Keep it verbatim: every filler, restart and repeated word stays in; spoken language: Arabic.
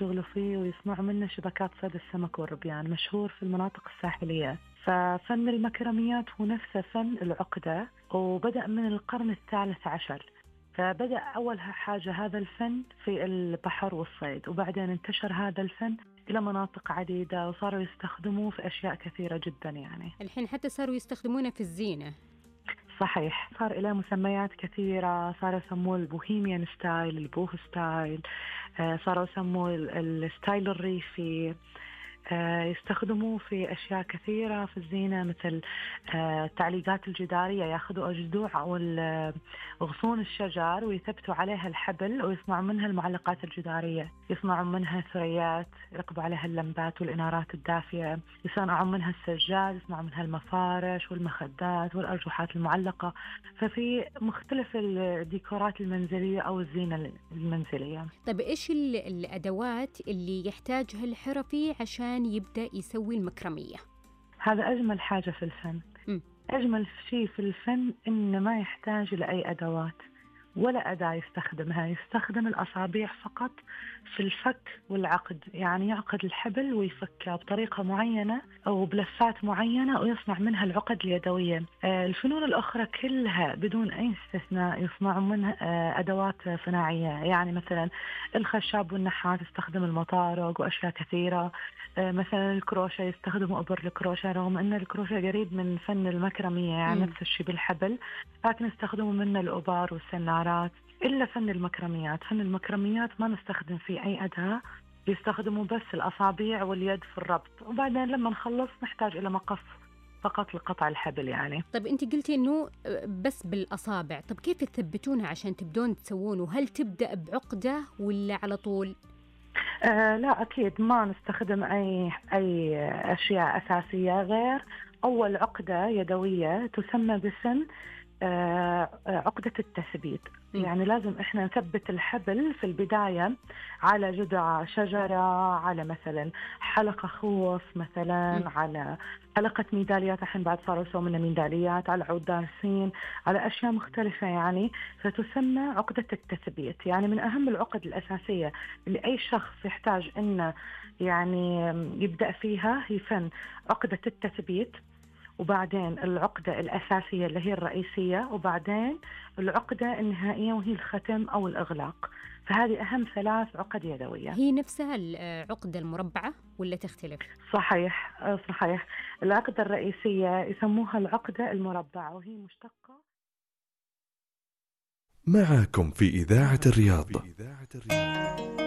يشتغلوا فيه ويصنعوا منه شبكات صيد السمك والروبيان، مشهور في المناطق الساحلية. ففن المكرميات هو نفسه فن العقدة، وبدأ من القرن الثالث عشر. فبدأ أول حاجة هذا الفن في البحر والصيد، وبعدين انتشر هذا الفن إلى مناطق عديدة وصاروا يستخدموه في أشياء كثيرة جدا يعني. الحين حتى صاروا يستخدمونه في الزينة. صحيح، صار إلى مسميات كثيرة، صاروا يسموه البوهيميان ستايل، البوه ستايل، آه، صاروا يسموه ال- الستايل الريفي. آه، يستخدموه في أشياء كثيرة في الزينة، مثل آه، التعليقات الجدارية، يأخذوا أجذوع أو ال- غصون الشجر ويثبتوا عليها الحبل ويصنعوا منها المعلقات الجدارية، يصنعوا منها ثريات يركبوا عليها اللمبات والإنارات الدافية، يصنعوا منها السجاد، يصنعوا منها المفارش والمخدات والأرجوحات المعلقة. ففي مختلف الديكورات المنزلية أو الزينة المنزلية. طيب إيش ال- الأدوات اللي يحتاجها الحرفي عشان يبدأ يسوي المكرمية؟ هذا أجمل حاجة في الفن. م. أجمل شيء في الفن إنه ما يحتاج لأي أدوات ولا أداة يستخدمها، يستخدم الأصابع فقط في الفك والعقد، يعني يعقد الحبل ويفكه بطريقة معينة أو بلفات معينة ويصنع منها العقد اليدوية. آه، الفنون الأخرى كلها بدون أي استثناء يصنعوا منها آه، أدوات صناعية، يعني مثلا الخشب والنحات يستخدم المطارق وأشياء كثيرة. آه، مثلا الكروشة يستخدموا إبر الكروشة، رغم أن الكروشة قريب من فن المكرمية يعني م. نفس الشيء بالحبل، لكن يستخدموا منه الأبار والسنارات. إلا فن المكرميات، فن المكرميات ما نستخدم فيه أي أداة، يستخدموا بس الأصابع واليد في الربط، وبعدين لما نخلص نحتاج إلى مقص فقط لقطع الحبل يعني. طيب أنت قلتي إنه بس بالأصابع، طب كيف تثبتونها عشان تبدون تسوونه؟ هل تبدأ بعقدة ولا على طول؟ آه لا، أكيد ما نستخدم أي أي أشياء أساسية غير أول عقدة يدوية تسمى باسم آه، عقدة التثبيت. م. يعني لازم إحنا نثبت الحبل في البداية على جذع شجرة، على مثلا حلقة خوص مثلا، م. على حلقة ميداليات، الحين بعد صاروا يسوون منها ميداليات، على عود دارسين، على أشياء مختلفة يعني. فتسمى عقدة التثبيت، يعني من أهم العقد الأساسية اللي أي شخص يحتاج إنه يعني يبدأ فيها هي فن عقدة التثبيت، وبعدين العقدة الأساسية اللي هي الرئيسية، وبعدين العقدة النهائية وهي الختم أو الإغلاق. فهذه أهم ثلاث عقد يدوية. هي نفسها العقدة المربعة ولا تختلف؟ صحيح صحيح، العقدة الرئيسية يسموها العقدة المربعة، وهي مشتقة. معكم في إذاعة الرياض.